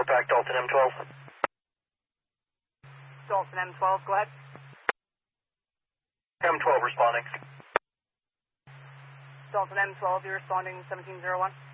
Pack, Dalton M12. Dalton M12, go ahead. M12 responding. Dalton M12, you're responding 1701.